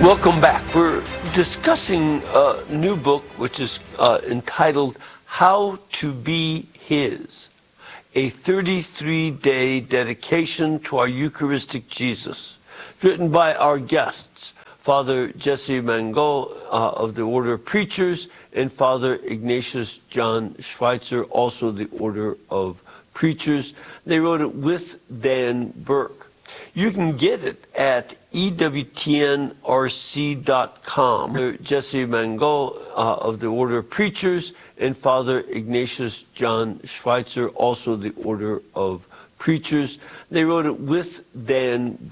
Welcome back. We're discussing a new book which is entitled How to Be His, a 33-day dedication to our Eucharistic Jesus. It's written by our guests, Father Jesse Mango of the Order of Preachers and Father Ignatius John Schweitzer, also the Order of Preachers. They wrote it with Dan Burke. You can get it at EWTNRC.com. Father Jesse Mango of the Order of Preachers and Father Ignatius John Schweitzer, also the Order of Preachers. They wrote it with Dan